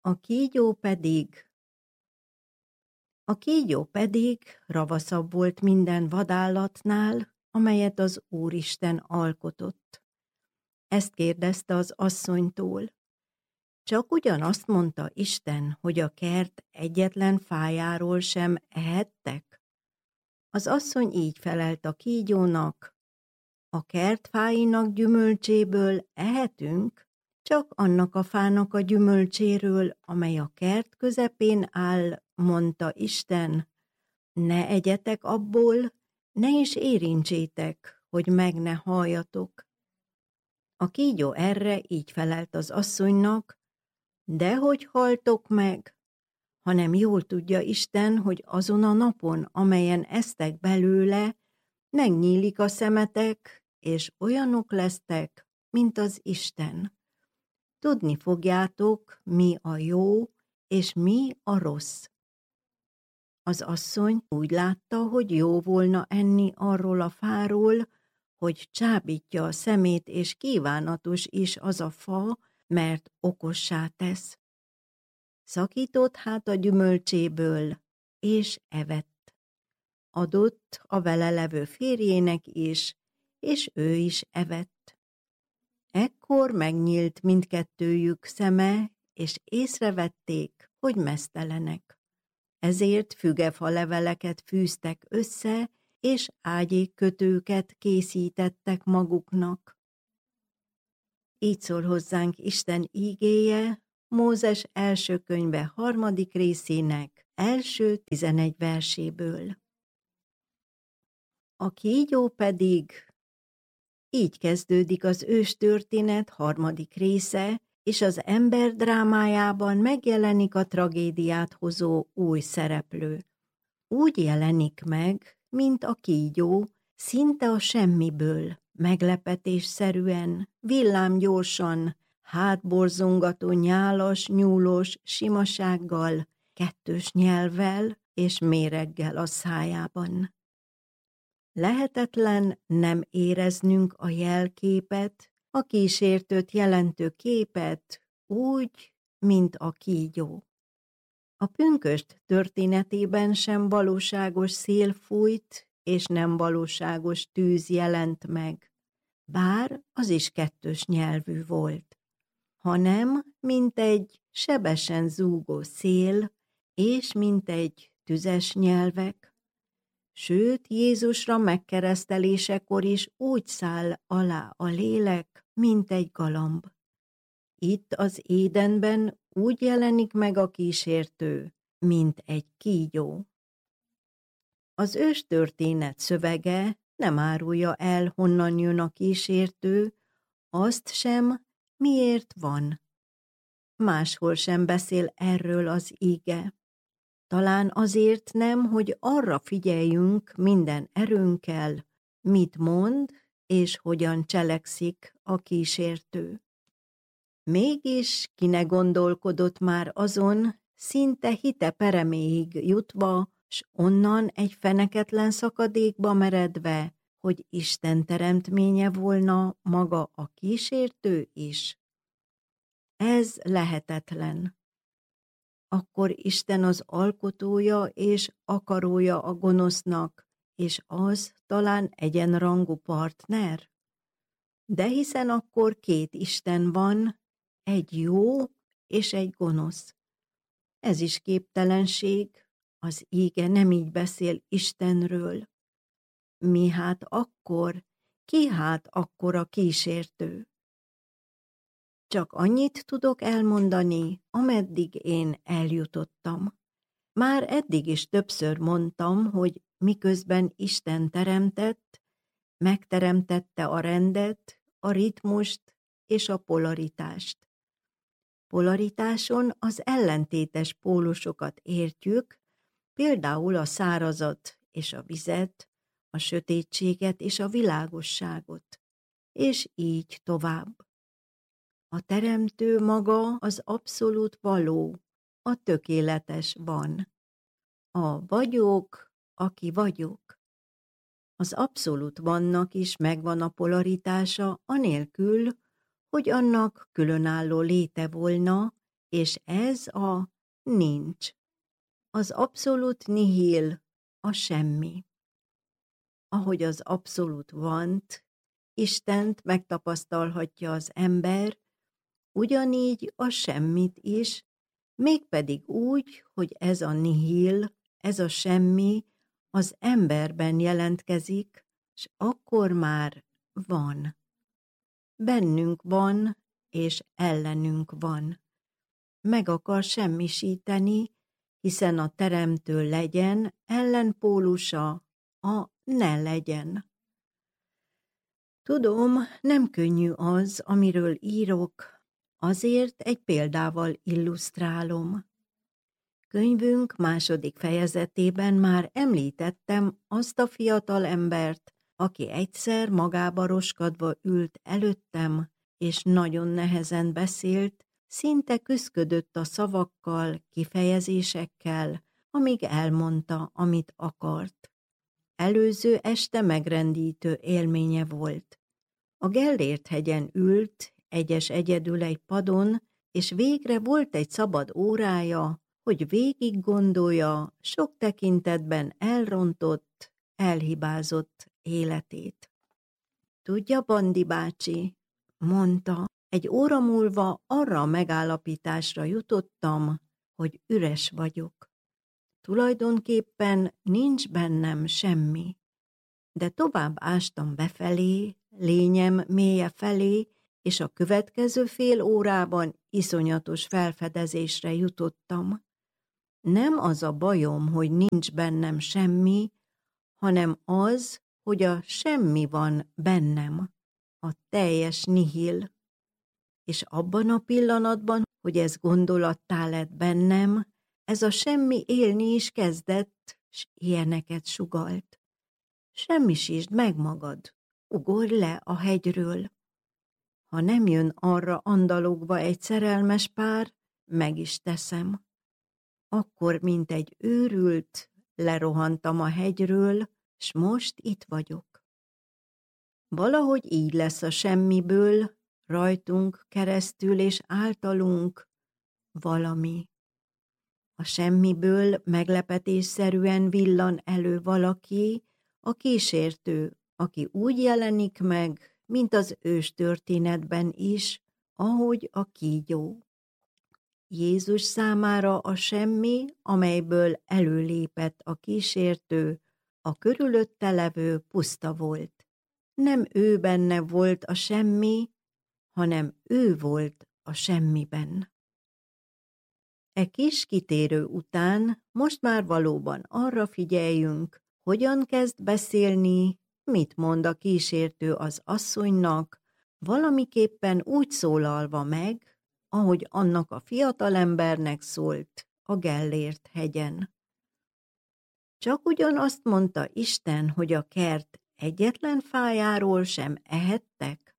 A kígyó pedig ravaszabb volt minden vadállatnál, amelyet az Úristen alkotott. Ezt kérdezte az asszonytól. Csak ugyanazt mondta Isten, hogy a kert egyetlen fájáról sem ehettek? Az asszony így felelt a kígyónak: a kert fáinak gyümölcséből ehetünk, csak annak a fának a gyümölcséről, amely a kert közepén áll, mondta Isten. Ne egyetek abból, ne is érintsétek, hogy meg ne halljatok. A kígyó erre így felelt az asszonynak: dehogy haltok meg, hanem jól tudja Isten, hogy azon a napon, amelyen esztek belőle, megnyílik a szemetek, és olyanok lesztek, mint az Isten. Tudni fogjátok, mi a jó, és mi a rossz. Az asszony úgy látta, hogy jó volna enni arról a fáról, hogy csábítja a szemét, és kívánatos is az a fa, mert okossá tesz. Szakított hát a gyümölcséből, és evett. Adott a vele levő férjének is, és ő is evett. Ekkor megnyílt mindkettőjük szeme, és észrevették, hogy meztelenek. Ezért fügefa leveleket fűztek össze, és ágyékkötőket készítettek maguknak. Így szól hozzánk Isten ígéje, Mózes első könyve 3. részének első 11 verséből. A kígyó pedig. Így kezdődik az őstörténet 3. része, és az ember drámájában megjelenik a tragédiát hozó új szereplő. Úgy jelenik meg, mint a kígyó, szinte a semmiből, meglepetésszerűen, villámgyorsan, hátborzongató nyálas, nyúlós simasággal, kettős nyelvvel és méreggel a szájában. Lehetetlen nem éreznünk a jelképet, a kísértőt jelentő képet úgy, mint a kígyó. A pünkösd történetében sem valóságos szél fújt, és nem valóságos tűz jelent meg, bár az is kettős nyelvű volt, hanem mint egy sebesen zúgó szél, és mint egy tüzes nyelvek. Sőt, Jézusra megkeresztelésekor is úgy száll alá a lélek, mint egy galamb. Itt az Édenben úgy jelenik meg a kísértő, mint egy kígyó. Az őstörténet szövege nem árulja el, honnan jön a kísértő, azt sem, miért van. Máshol sem beszél erről az íge. Talán azért nem, hogy arra figyeljünk minden erőnkkel, mit mond és hogyan cselekszik a kísértő. Mégis ki ne gondolkodott már azon, szinte hite pereméig jutva, s onnan egy feneketlen szakadékba meredve, hogy Isten teremtménye volna maga a kísértő is? Ez lehetetlen. Akkor Isten az alkotója és akarója a gonosznak, és az talán egyenrangú partner? De hiszen akkor két Isten van, egy jó és egy gonosz. Ez is képtelenség, az íge nem így beszél Istenről. Mi hát akkor, ki hát akkor a kísértő? Csak annyit tudok elmondani, ameddig én eljutottam. Már eddig is többször mondtam, hogy miközben Isten teremtett, megteremtette a rendet, a ritmust és a polaritást. Polaritáson az ellentétes pólusokat értjük, például a szárazat és a vizet, a sötétséget és a világosságot, és így tovább. A teremtő maga az abszolút való, a tökéletes van. A vagyok, aki vagyok. Az abszolút vannak is megvan a polaritása, anélkül, hogy annak különálló léte volna, és ez a nincs. Az abszolút nihil, a semmi. Ahogy az abszolút vant, Istent megtapasztalhatja az ember, ugyanígy a semmit is, mégpedig úgy, hogy ez a nihil, ez a semmi az emberben jelentkezik, s akkor már van. Bennünk van, és ellenünk van. Meg akar semmisíteni, hiszen a teremtő legyen ellenpólusa a ne legyen. Tudom, nem könnyű az, amiről írok, azért egy példával illusztrálom. Könyvünk második fejezetében már említettem azt a fiatal embert, aki egyszer magába roskadva ült előttem, és nagyon nehezen beszélt, szinte küszködött a szavakkal, kifejezésekkel, amíg elmondta, amit akart. Előző este megrendítő élménye volt. A Gellért-hegyen ült, egyedül egy padon, és végre volt egy szabad órája, hogy végig gondolja sok tekintetben elrontott, elhibázott életét. Tudja, Bandi bácsi, mondta, egy óra múlva arra a megállapításra jutottam, hogy üres vagyok. Tulajdonképpen nincs bennem semmi, de tovább ástam befelé, lényem mélye felé, és a következő fél órában iszonyatos felfedezésre jutottam. Nem az a bajom, hogy nincs bennem semmi, hanem az, hogy a semmi van bennem, a teljes nihil. És abban a pillanatban, hogy ez gondolattá lett bennem, ez a semmi élni is kezdett, s ilyeneket sugalt. Semmisítsd meg magad, ugorj le a hegyről. Ha nem jön arra andalogva egy szerelmes pár, meg is teszem. Akkor, mint egy őrült, lerohantam a hegyről, s most itt vagyok. Valahogy így lesz a semmiből, rajtunk keresztül és általunk valami. A semmiből meglepetésszerűen villan elő valaki, a kísértő, aki úgy jelenik meg, mint az őstörténetben is, ahogy a kígyó. Jézus számára a semmi, amelyből előlépett a kísértő, a körülötte levő puszta volt. Nem ő benne volt a semmi, hanem ő volt a semmiben. E kis kitérő után most már valóban arra figyeljünk, hogyan kezd beszélni, mit mond a kísértő az asszonynak, valamiképpen úgy szólalva meg, ahogy annak a fiatalembernek szólt a Gellért-hegyen. Csak ugyan azt mondta Isten, hogy a kert egyetlen fájáról sem ehettek?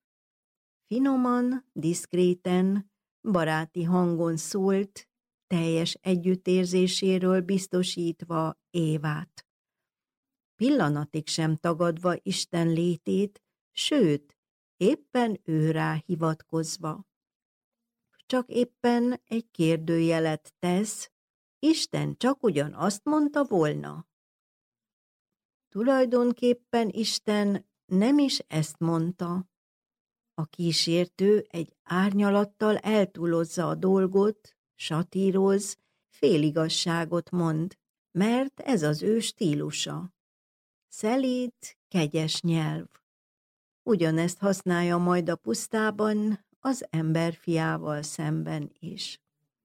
Finoman, diszkréten, baráti hangon szólt, teljes együttérzéséről biztosítva Évát. Pillanatig sem tagadva Isten létét, sőt, éppen őrá hivatkozva. Csak éppen egy kérdőjelet tesz, Isten csak ugyan azt mondta volna. Tulajdonképpen Isten nem is ezt mondta. A kísértő egy árnyalattal eltúlozza a dolgot, satíroz, féligasságot mond, mert ez az ő stílusa. Szelíd, kegyes nyelv. Ugyanezt használja majd a pusztában, az ember fiával szemben is.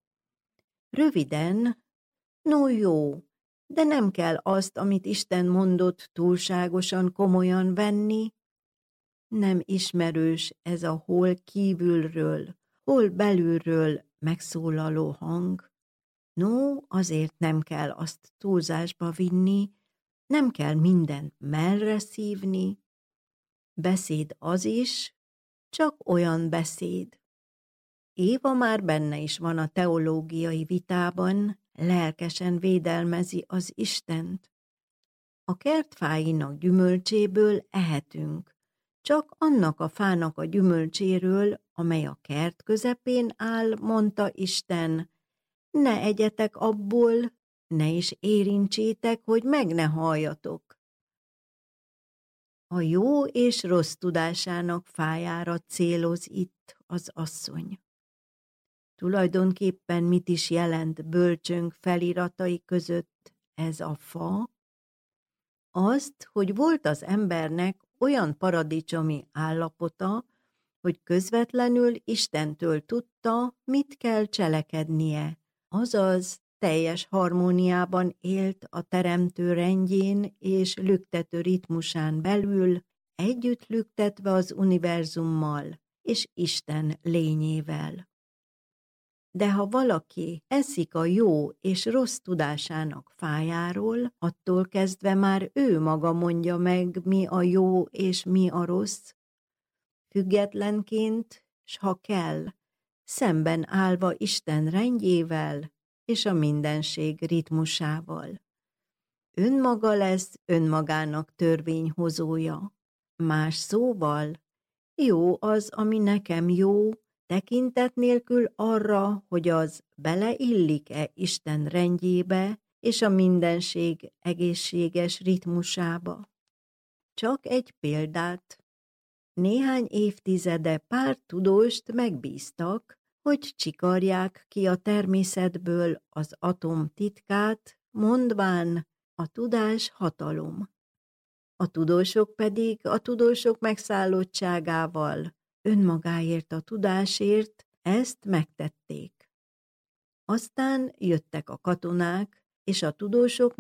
Röviden, no jó, de nem kell azt, amit Isten mondott, túlságosan komolyan venni. Nem ismerős ez a hol kívülről, hol belülről megszólaló hang. No, azért nem kell azt túlzásba vinni, nem kell mindent mellre szívni. Beszéd az is, csak olyan beszéd. Éva már benne is van a teológiai vitában, lelkesen védelmezi az Istent. A kertfáinak gyümölcséből ehetünk, csak annak a fának a gyümölcséről, amely a kert közepén áll, mondta Isten, ne egyetek abból, ne is érintsétek, hogy meg ne halljatok. A jó és rossz tudásának fájára céloz itt az asszony. Tulajdonképpen mit is jelent bölcsönk feliratai között ez a fa? Azt, hogy volt az embernek olyan paradicsomi állapota, hogy közvetlenül Istentől tudta, mit kell cselekednie, azaz teljes harmóniában élt a teremtő rendjén és lüktető ritmusán belül, együtt lüktetve az univerzummal és Isten lényével. De ha valaki eszik a jó és rossz tudásának fájáról, attól kezdve már ő maga mondja meg, mi a jó és mi a rossz, függetlenként, s ha kell, szemben állva Isten rendjével és a mindenség ritmusával. Önmaga lesz önmagának törvényhozója. Más szóval, jó az, ami nekem jó, tekintet nélkül arra, hogy az beleillik-e Isten rendjébe és a mindenség egészséges ritmusába. Csak egy példát. Néhány évtizede pár tudóst megbíztak, hogy csikarják ki a természetből az atom titkát, mondván, a tudás hatalom. A tudósok pedig a tudósok megszállottságával, önmagáért a tudásért ezt megtették. Aztán jöttek a katonák, és a tudósok